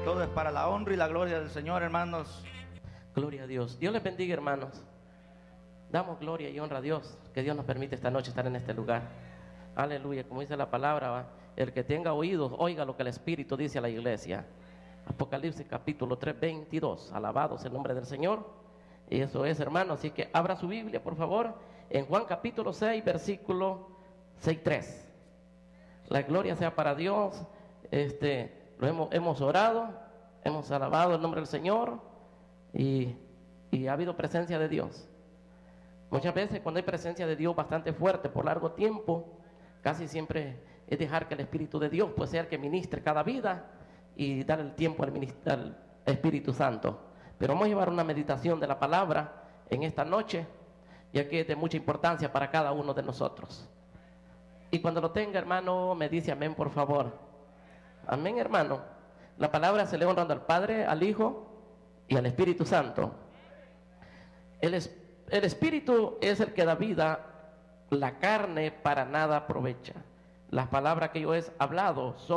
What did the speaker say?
Todo es para la honra y la gloria del Señor, hermanos. Gloria a Dios. Dios les bendiga, hermanos. Damos gloria y honra a Dios, que Dios nos permite esta noche estar en este lugar. Aleluya, como dice la palabra, ¿va? El que tenga oídos, oiga lo que el Espíritu dice a la iglesia. Apocalipsis capítulo 3, 22. Alabado sea el nombre del Señor. Y eso es, hermano. Así que abra su Biblia, por favor, en Juan capítulo 6, versículo 6, 3. La gloria sea para Dios. Hemos orado, hemos alabado el nombre del Señor y ha habido presencia de Dios. Muchas veces cuando hay presencia de Dios bastante fuerte por largo tiempo, casi siempre es dejar que el Espíritu de Dios pues sea el que ministre cada vida y dar el tiempo al Espíritu Santo. Pero vamos a llevar una meditación de la palabra en esta noche, ya que es de mucha importancia para cada uno de nosotros. Y cuando lo tenga, hermano, me dice amén, por favor. Amén, hermano. La palabra se le honrando al Padre, al Hijo y al Espíritu Santo. El Espíritu es el que da vida, la carne para nada aprovecha. Las palabras que yo he hablado son